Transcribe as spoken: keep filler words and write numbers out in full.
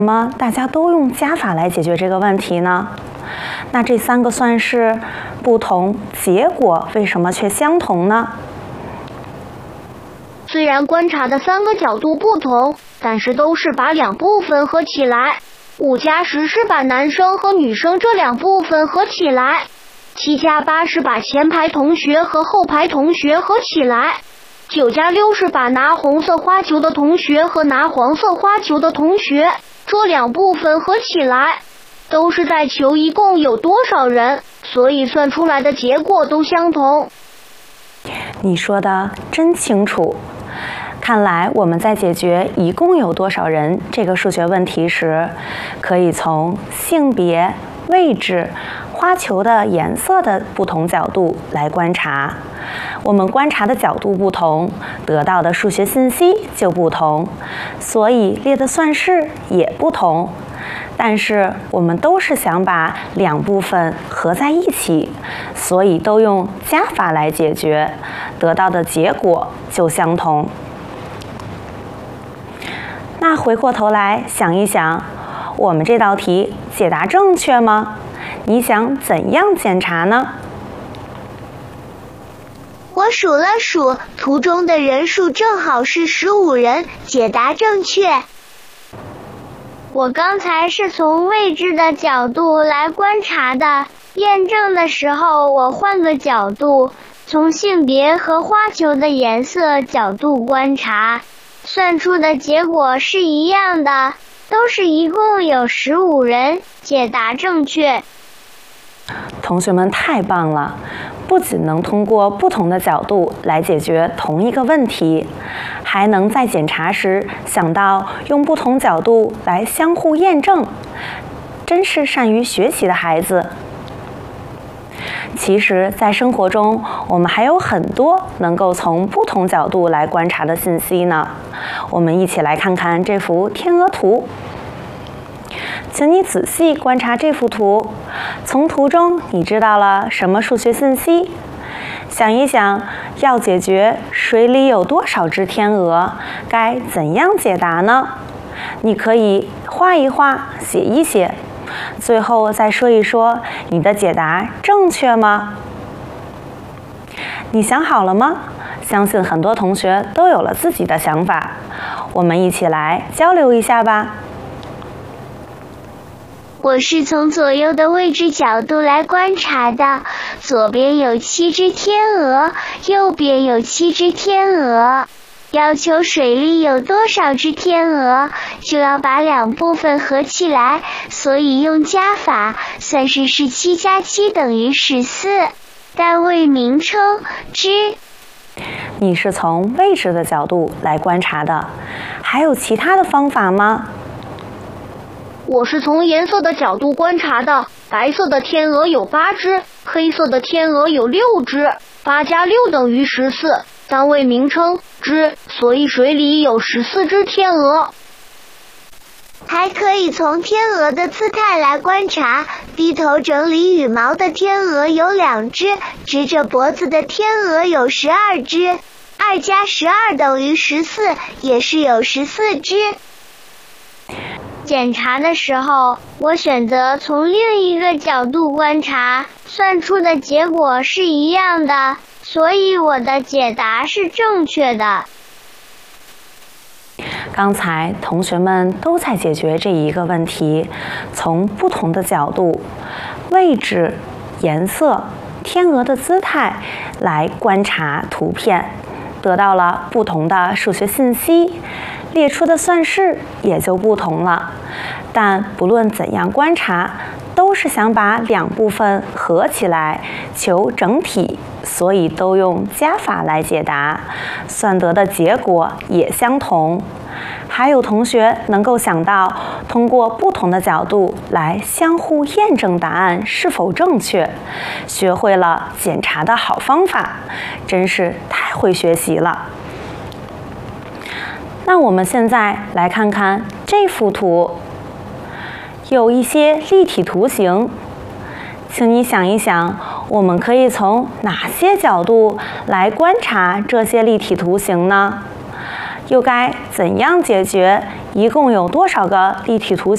为什么大家都用加法来解决这个问题呢？那这三个算式不同，结果为什么却相同呢？ 虽然观察的三个角度不同，但是都是把两部分合起来。五加十是把男生和女生这两部分合起来，七加八是把前排同学和后排同学合起来，九加六是把拿红色花球的同学和拿黄色花球的同学这两部分合起来，都是在求一共有多少人，所以算出来的结果都相同。 你说的真清楚。看来我们在解决一共有多少人这个数学问题时，可以从性别、位置、花球的颜色的不同角度来观察。我们观察的角度不同，得到的数学信息就不同，所以列的算式也不同。但是我们都是想把两部分合在一起，所以都用加法来解决，得到的结果就相同。那回过头来想一想，我们这道题解答正确吗？你想怎样检查呢？ 我数了数，图中的人数正好是十五人，解答正确。 我刚才是从位置的角度来观察的，验证的时候我换个角度，从性别和花球的颜色角度观察，算出的结果是一样的，都是一共有十五人，解答正确。 同学们太棒了，不仅能通过不同的角度来解决同一个问题，还能在检查时想到用不同角度来相互验证，真是善于学习的孩子。其实在生活中，我们还有很多能够从不同角度来观察的信息呢。我们一起来看看这幅天鹅图。请你仔细观察这幅图，从图中你知道了什么数学信息？想一想，要解决水里有多少只天鹅，该怎样解答呢？你可以画一画，写一写，最后再说一说你的解答正确吗？你想好了吗？相信很多同学都有了自己的想法，我们一起来交流一下吧。 我是从左右的位置角度来观察的，左边有七只天鹅，右边有七只天鹅。要求水里有多少只天鹅，就要把两部分合起来，所以用加法，算式是七加七等于十四，单位名称只。 你是从位置的角度来观察的，还有其他的方法吗？ 我是从颜色的角度观察的，白色的天鹅有八只，黑色的天鹅有六只，八加六等于十四，单位名称只，所以水里有十四只天鹅。 还可以从天鹅的姿态来观察，低头整理羽毛的天鹅有两只，直着脖子的天鹅有十二只，二加十二等于十四，也是有十四只。 检查的时候，我选择从另一个角度观察，算出的结果是一样的，所以我的解答是正确的。 刚才同学们都在解决这一个问题，从不同的角度、位置、颜色、天鹅的姿态来观察图片，得到了不同的数学信息，列出的算式也就不同了。但不论怎样观察，都是想把两部分合起来求整体，所以都用加法来解答，算得的结果也相同。还有同学能够想到通过不同的角度来相互验证答案是否正确，学会了检查的好方法，真是太会学习了。那我们现在来看看这幅图，有一些立体图形，请你想一想，我们可以从哪些角度来观察这些立体图形呢？又该怎样解决一共有多少个立体图形